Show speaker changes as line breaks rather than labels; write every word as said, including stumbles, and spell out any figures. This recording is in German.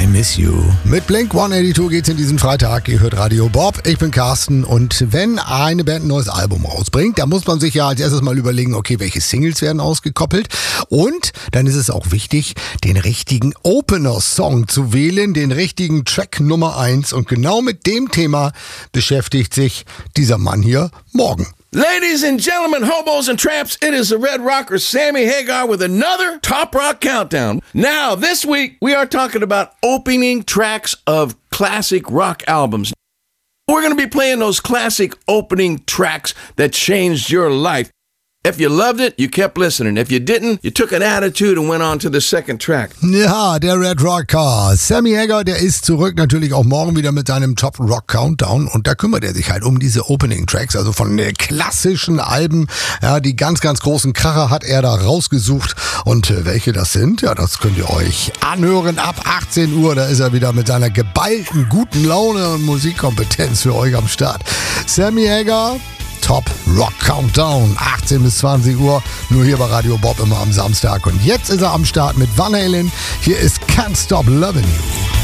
I Miss You. Mit Blink hundertzweiundachtzig geht's in diesen Freitag. Ihr hört Radio Bob. Ich bin Carsten. Und wenn eine Band ein neues Album rausbringt, dann muss man sich ja als erstes mal überlegen, okay, welche Singles werden ausgekoppelt. Und dann ist es auch wichtig, den richtigen Opener-Song zu wählen, den richtigen Track Nummer eins. Und genau mit dem Thema beschäftigt sich dieser Mann hier morgen.
Ladies and gentlemen, hobos and tramps, it is the Red Rocker Sammy Hagar with another Top Rock Countdown. Now, this week, we are talking about opening tracks of classic rock albums. We're going to be playing those classic opening tracks that changed your life. If you loved it, you kept listening. If you didn't, you took an attitude and went on to the second track.
Ja, der Red Rocker. Sammy Hagar, der ist zurück natürlich auch morgen wieder mit seinem Top Rock Countdown. Und da kümmert er sich halt um diese Opening Tracks, also von den klassischen Alben. Ja, die ganz, ganz großen Kracher hat er da rausgesucht. Und äh, welche das sind, ja, das könnt ihr euch anhören. Ab achtzehn Uhr, da ist er wieder mit seiner geballten guten Laune und Musikkompetenz für euch am Start. Sammy Hagar, Top Rock Countdown, achtzehn bis zwanzig Uhr, nur hier bei Radio Bob immer am Samstag. Und jetzt ist er am Start mit Van Halen. Hier ist Can't Stop Loving You.